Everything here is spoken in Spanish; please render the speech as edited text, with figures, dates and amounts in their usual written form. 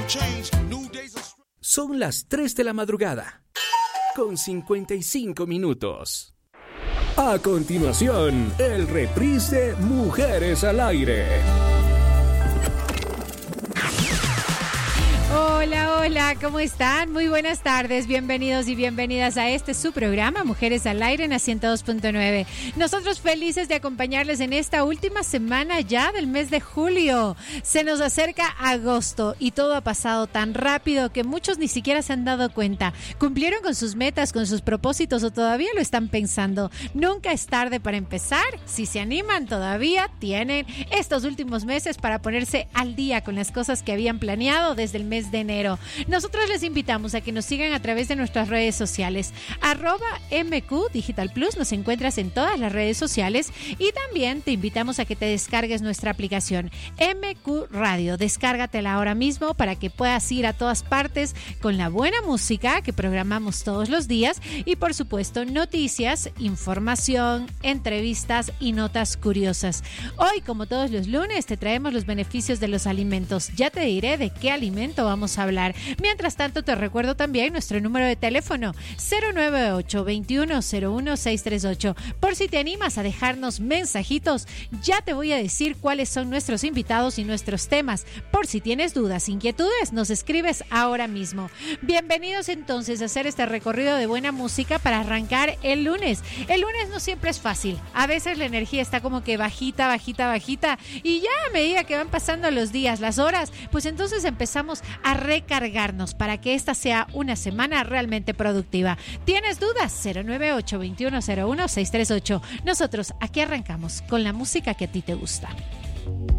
Son las 3 de la madrugada, con 55 minutos. A continuación, el reprise de Mujeres al Aire. Hola, hola, ¿cómo están? Muy buenas tardes, bienvenidos y bienvenidas a su programa, Mujeres al Aire en la 102.9. Nosotros felices de acompañarles en esta última semana ya del mes de julio. Se nos acerca agosto y todo ha pasado tan rápido que muchos ni siquiera se han dado cuenta. ¿Cumplieron con sus metas, con sus propósitos o todavía lo están pensando? Nunca es tarde para empezar. Si se animan, todavía tienen estos últimos meses para ponerse al día con las cosas que habían planeado desde el mes de enero. Nosotros les invitamos a que nos sigan a través de nuestras redes sociales. @MQ Digital Plus, nos encuentras en todas las redes sociales y también te invitamos a que te descargues nuestra aplicación MQ Radio. Descárgatela ahora mismo para que puedas ir a todas partes con la buena música que programamos todos los días y por supuesto noticias, información, entrevistas y notas curiosas. Hoy, como todos los lunes, te traemos los beneficios de los alimentos. Ya te diré de qué alimento vamos a hablar. Mientras tanto, te recuerdo también nuestro número de teléfono 098-2101-638. Por si te animas a dejarnos mensajitos, ya te voy a decir cuáles son nuestros invitados y nuestros temas. Por si tienes dudas, inquietudes, nos escribes ahora mismo. Bienvenidos entonces a hacer este recorrido de buena música para arrancar el lunes. El lunes no siempre es fácil. A veces la energía está como que bajita y ya a medida que van pasando los días, las horas, pues entonces empezamos a recargarnos para que esta sea una semana realmente productiva. ¿Tienes dudas? 098-2101-638. Nosotros aquí arrancamos con la música que a ti te gusta.